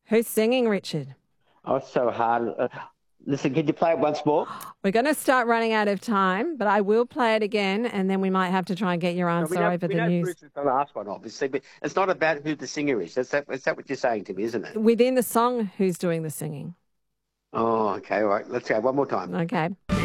Who's singing, Richard? Oh, it's so hard. Listen, can you play it once more? We're going to start running out of time, but I will play it again, and then we might have to try and get your No, answer over we the know news. Bruce is the last one, obviously, but it's not about who the singer is. Is that what you're saying to me, isn't it? Within the song, who's doing the singing? Oh, okay, all right. Let's go one more time. Okay.